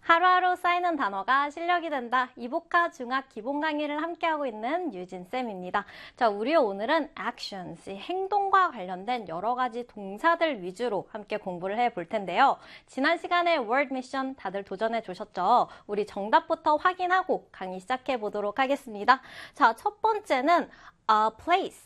하루하루 쌓이는 단어가 실력이 된다. 이보카 중학 기본 강의를 함께하고 있는 유진쌤입니다. 자, 우리 오늘은 actions, 행동과 관련된 여러 가지 동사들 위주로 함께 공부를 해볼 텐데요. 지난 시간에 word mission 다들 도전해 주셨죠? 우리 정답부터 확인하고 강의 시작해 보도록 하겠습니다. 자, 첫 번째는 a place.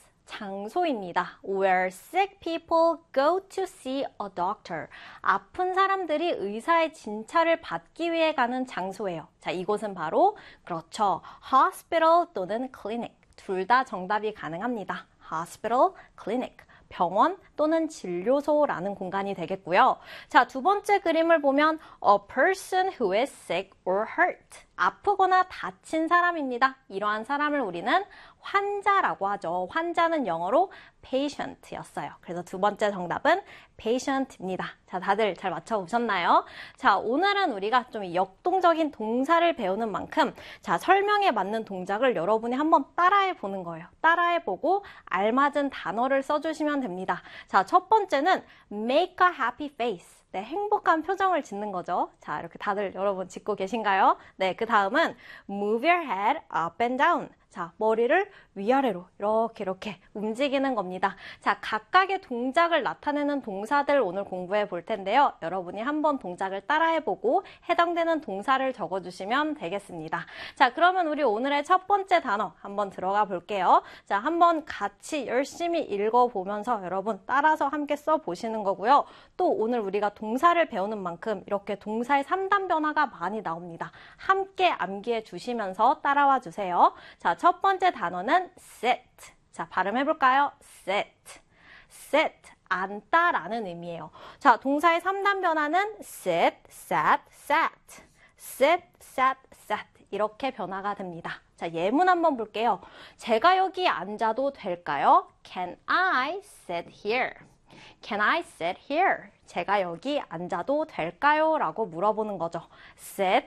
장소입니다. Where sick people go to see a doctor. 아픈 사람들이 의사의 진찰을 받기 위해 가는 장소예요. 자, 이곳은 바로 그렇죠. hospital 또는 clinic. 둘 다 정답이 가능합니다. hospital, clinic. 병원 또는 진료소라는 공간이 되겠고요. 자, 두 번째 그림을 보면 a person who is sick or hurt. 아프거나 다친 사람입니다. 이러한 사람을 우리는 환자라고 하죠. 환자는 영어로 patient였어요. 그래서 두 번째 정답은 patient입니다. 자, 다들 잘 맞춰보셨나요? 자, 오늘은 우리가 좀 역동적인 동사를 배우는 만큼 자, 설명에 맞는 동작을 여러분이 한번 따라해 보는 거예요. 따라해 보고 알맞은 단어를 써주시면 됩니다. 자, 첫 번째는 make a happy face. 네, 행복한 표정을 짓는 거죠. 자, 이렇게 다들 여러분 짓고 계신가요? 네, 그 다음은 move your head up and down. 자, 머리를 위아래로 이렇게 움직이는 겁니다. 자, 각각의 동작을 나타내는 동사들 오늘 공부해 볼 텐데요. 여러분이 한번 동작을 따라해보고 해당되는 동사를 적어주시면 되겠습니다. 자, 그러면 우리 오늘의 첫 번째 단어 한번 들어가 볼게요. 자, 한번 같이 열심히 읽어보면서 여러분 따라서 함께 써보시는 거고요. 또 오늘 우리가 동사를 배우는 만큼 이렇게 동사의 3단 변화가 많이 나옵니다. 함께 암기해 주시면서 따라와 주세요. 자, 첫 번째 단어는 sit. 자, 발음해볼까요? sit. sit. 앉다라는 의미예요. 자, 동사의 3단 변화는 sit, sat, sat. sit, sat, sat. 이렇게 변화가 됩니다. 자, 예문 한번 볼게요. 제가 여기 앉아도 될까요? Can I sit here? Can I sit here? 제가 여기 앉아도 될까요? 라고 물어보는 거죠. sit.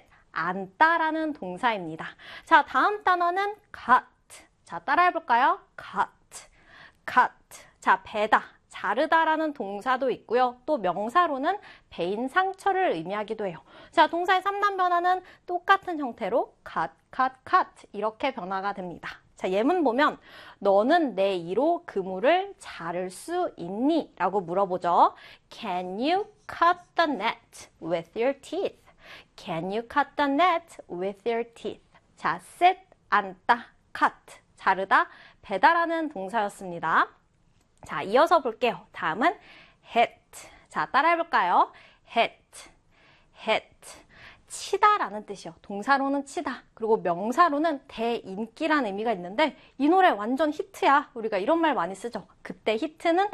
앉다라는 동사입니다. 자, 다음 단어는 cut. 자, 따라해볼까요? cut. cut. 자, 베다. 자르다라는 동사도 있고요. 또 명사로는 베인 상처를 의미하기도 해요. 자, 동사의 3단 변화는 똑같은 형태로 cut, cut, cut 이렇게 변화가 됩니다. 자, 예문 보면 너는 내 이로 그물을 자를 수 있니? 라고 물어보죠. Can you cut the net with your teeth? Can you cut the net with your teeth? 자, sit, 앉다, cut, 자르다, 베다라는 동사였습니다. 자, 이어서 볼게요. 다음은 hit. 자, 따라해볼까요? hit, hit. 치다라는 뜻이요. 동사로는 치다. 그리고 명사로는 대인기라는 의미가 있는데 이 노래 완전 히트야. 우리가 이런 말 많이 쓰죠. 그때 히트는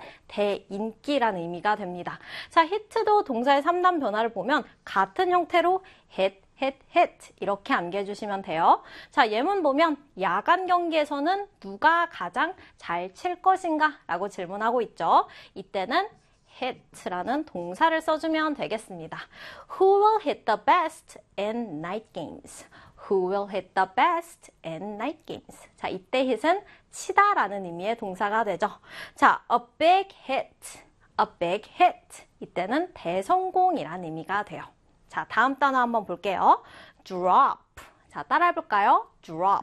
대인기라는 의미가 됩니다. 자, 히트도 동사의 3단 변화를 보면 같은 형태로 hit, hit, hit 이렇게 암기해 주시면 돼요. 자, 예문 보면 야간 경기에서는 누가 가장 잘 칠 것인가? 라고 질문하고 있죠. 이때는 hit라는 동사를 써주면 되겠습니다. Who will hit the best in night games? Who will hit the best in night games? 자, 이때 hit은 치다라는 의미의 동사가 되죠. 자, a big hit, a big hit. 이때는 대성공이라는 의미가 돼요. 자, 다음 단어 한번 볼게요. drop. 자, 따라해볼까요? drop,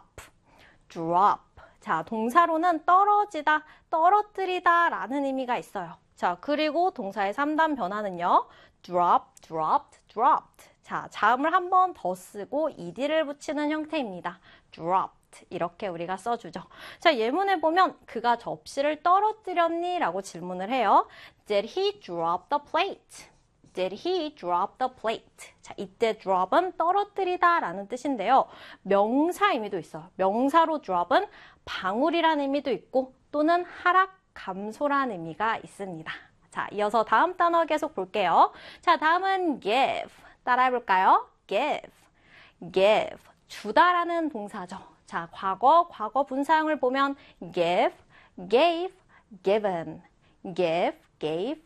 drop. 자, 동사로는 떨어지다, 떨어뜨리다 라는 의미가 있어요. 자, 그리고 동사의 3단 변화는요. drop, dropped, dropped. 자, 자음을 한 번 더 쓰고 ed를 붙이는 형태입니다. dropped. 이렇게 우리가 써주죠. 자, 예문에 보면 그가 접시를 떨어뜨렸니? 라고 질문을 해요. Did he drop the plate? Did he drop the plate? 자, 이때 drop은 떨어뜨리다 라는 뜻인데요. 명사 의미도 있어요. 명사로 drop은 방울이라는 의미도 있고 또는 하락, 감소라는 의미가 있습니다. 자, 이어서 다음 단어 계속 볼게요. 자, 다음은 give. 따라해볼까요? give. give. 주다라는 동사죠. 자, 과거 분사형을 보면 give, gave, given. give, gave,